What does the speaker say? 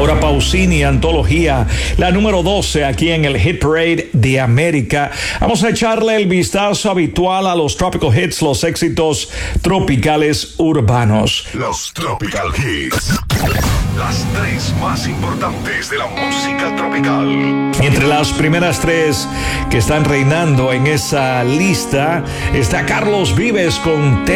Laura Pausini, Antología, la número 12 aquí en el Hit Parade de América. Vamos a echarle el vistazo habitual a los Tropical Hits, los éxitos tropicales urbanos. Los Tropical Hits. Las 3 más importantes de la música tropical. Entre las primeras 3 que están reinando en esa lista está Carlos Vives con